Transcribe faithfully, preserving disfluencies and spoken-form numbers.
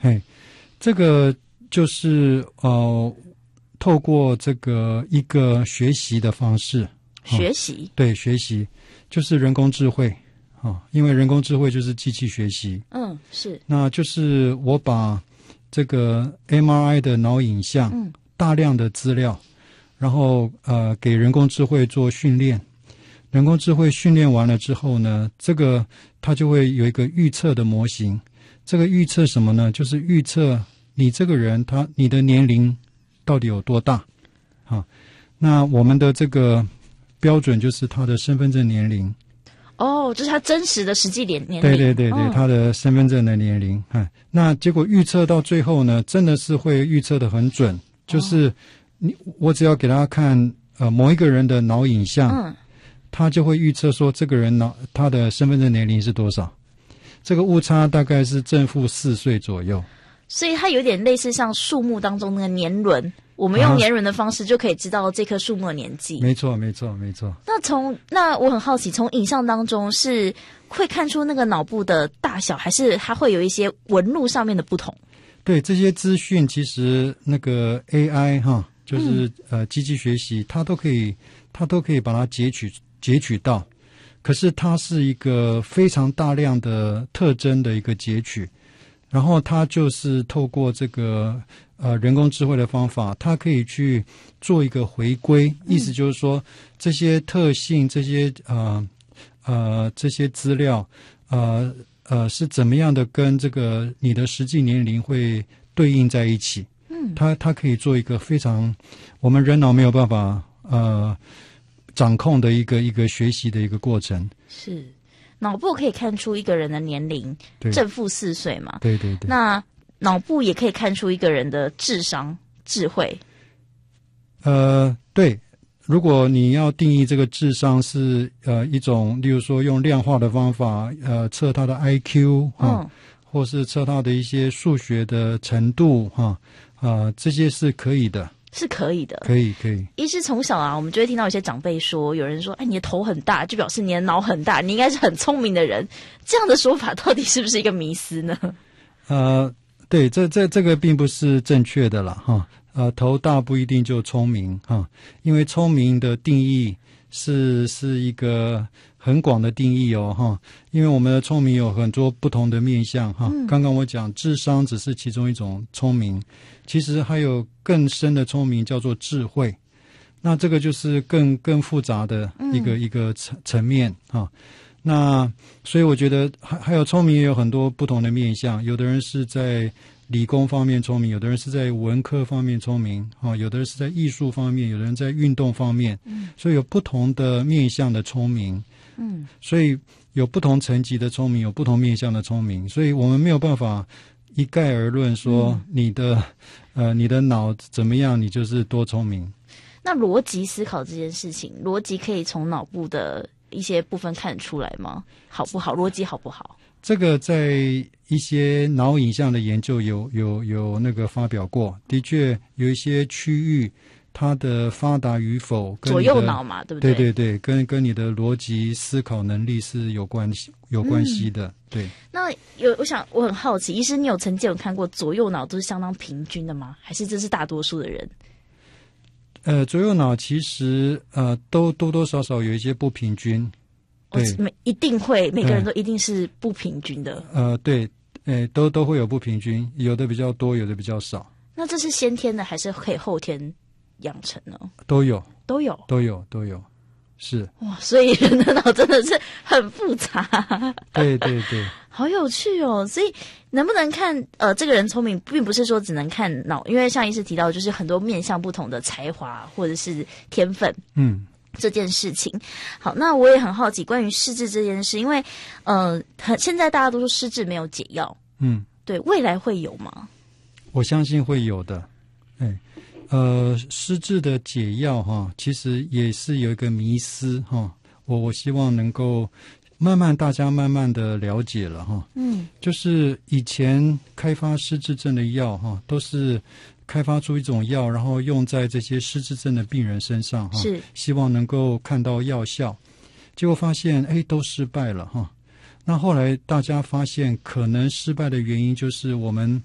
嘿，这个就是呃，透过这个一个学习的方式， 学习、 哦、对学习就是人工智慧啊、哦，因为人工智慧就是机器学习， 嗯，是， 那就是我把这个 M R I 的脑影像，嗯，大量的资料，然后呃给人工智慧做训练，人工智慧训练完了之后呢，这个它就会有一个预测的模型。这个预测什么呢？就是预测你这个人他你的年龄到底有多大啊？那我们的这个标准就是他的身份证年龄。 哦，就是他真实的实际年年龄。 对对对对， 哦、 他的身份证的年龄。嗯，那结果预测到最后呢，真的是会预测得很准。就是你我只要给他看呃某一个人的脑影像，嗯，他就会预测说这个人脑他的身份证年龄是多少。这个误差大概是正负四岁左右， 所以它有点类似像树木当中那个年轮，我们用年轮的方式就可以知道这棵树木的年纪。 没错，没错，没错。 那从那我很好奇，从影像当中是会看出那个脑部的大小，还是它会有一些纹路上面的不同？ 对，这些资讯其实那个 A I 哈，就是、嗯、呃机器学习，它都可以，它都可以把它截取截取到。可是它是一个非常大量的特征的一个截取，然后它就是透过这个呃人工智慧的方法，它可以去做一个回归，意思就是说这些特性、这些呃呃这些资料呃呃是怎么样的跟这个你的实际年龄会对应在一起。嗯，它它可以做一个非常我们人脑没有办法呃。掌控的一个一个学习的一个过程。 是脑部可以看出一个人的年龄，正负四岁嘛？ 对对对。 那脑部也可以看出一个人的智商、智慧。 呃，对。如果你要定义这个智商是呃一种，例如说用量化的方法，呃，测他的 I Q 哈、嗯，或是测他的一些数学的程度哈，啊、呃，这些是可以的。 是可以的， 可以可以。 一是从小啊，我们就会听到有些长辈说，有人说，哎，你的头很大，就表示你的脑很大，你应该是很聪明的人。这样的说法到底是不是一个迷思呢？ 呃，对，这这这个并不是正确的啦，哈。呃，头大不一定就聪明哈，因为聪明的定义是是一个很广的定义哦哈，因为我们的聪明有很多不同的面向哈。嗯、刚刚我讲智商只是其中一种聪明。其实还有更深的聪明叫做智慧，那这个就是更更复杂的一个、嗯、一个层层面啊。那所以我觉得还还有聪明也有很多不同的面向，有的人是在理工方面聪明，有的人是在文科方面聪明啊，有的人是在艺术方面，有的人在运动方面，嗯，所以有不同的面向的聪明，嗯，所以有不同层级的聪明，有不同面向的聪明，所以我们没有办法一概而论说你的、嗯、呃你的脑怎么样，你就是多聪明。 那逻辑思考这件事情，逻辑可以从脑部的一些部分看得出来吗？好不好？逻辑好不好？ 这个在一些脑影像的研究有有有那个发表过，的确有一些区域它的发达与否跟左右脑嘛，对不对？ 对对对，跟跟你的逻辑思考能力是有关系有关系的。嗯，对。 那有我想我很好奇，医师你有曾经有看过左右脑都是相当平均的吗？还是这是大多数的人？ 呃，左右脑其实呃都多多少少有一些不平均。对， 每一定会每个人都一定是不平均的。 呃，对，呃，都都会有不平均，有的比较多，有的比较少。 那这是先天的还是可以后天养成呢？ 都有， 都有， 都有，都有。是哇，所以人的脑真的是很复杂。 对对对， 好有趣哦。所以能不能看呃这个人聪明，并不是说只能看脑，因为像医师提到，就是很多面向不同的才华或者是天分。嗯。这件事情，好，那我也很好奇关于失智这件事，因为呃，现在大家都说失智没有解药，嗯，对，未来会有吗？ 我相信会有的，哎，呃，失智的解药哈，其实也是有一个迷思哈，我我希望能够慢慢大家慢慢的了解了哈，嗯，就是以前开发失智症的药哈，都是开发出一种药，然后用在这些失智症的病人身上哈，是希望能够看到药效，结果发现哎都失败了哈。那后来大家发现，可能失败的原因就是我们